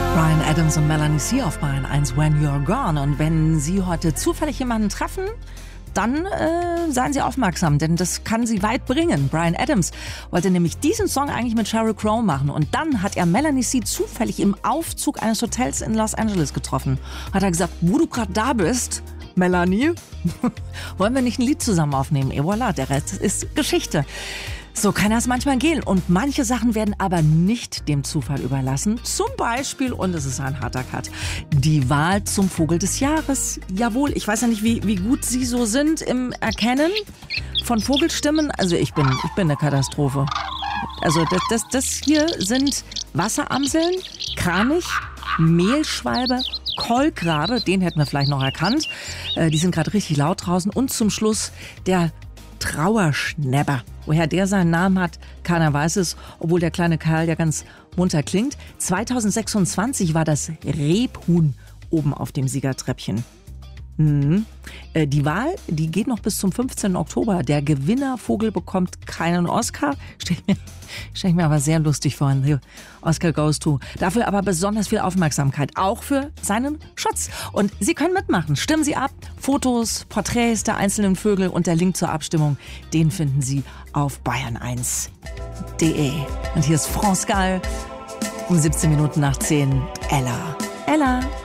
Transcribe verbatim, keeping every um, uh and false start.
Bryan Adams und Melanie C. auf Bayern eins, When You're Gone. Und wenn Sie heute zufällig jemanden treffen, dann äh, seien Sie aufmerksam, denn das kann Sie weit bringen. Bryan Adams wollte nämlich diesen Song eigentlich mit Sheryl Crow machen. Und dann hat er Melanie C. zufällig im Aufzug eines Hotels in Los Angeles getroffen. Hat er gesagt, wo du gerade da bist, Melanie, wollen wir nicht ein Lied zusammen aufnehmen? Et voilà, der Rest ist Geschichte. So kann das manchmal gehen. Und manche Sachen werden aber nicht dem Zufall überlassen. Zum Beispiel, und es ist ein harter Cut, die Wahl zum Vogel des Jahres. Jawohl, ich weiß ja nicht, wie, wie gut Sie so sind im Erkennen von Vogelstimmen. Also ich bin, ich bin eine Katastrophe. Also das, das, das hier sind Wasseramseln, Kranich, Mehlschwalbe, Kolkrabe, den hätten wir vielleicht noch erkannt. Äh, die sind gerade richtig laut draußen. Und zum Schluss der Trauerschnäpper. Woher der seinen Namen hat, keiner weiß es, obwohl der kleine Kerl ja ganz munter klingt. zweitausendsechsundzwanzig war das Rebhuhn oben auf dem Siegertreppchen. Mhm. Äh, die Wahl, die geht noch bis zum fünfzehnten Oktober. Der Gewinnervogel bekommt keinen Oscar. Stell ich mir, stell ich mir aber sehr lustig vor. Oscar goes to. Dafür aber besonders viel Aufmerksamkeit. Auch für seinen Schutz. Und Sie können mitmachen. Stimmen Sie ab. Fotos, Porträts der einzelnen Vögel und der Link zur Abstimmung, den finden Sie auf bayern eins punkt de. Und hier ist France Gall um siebzehn Minuten nach zehn. Ella. Ella.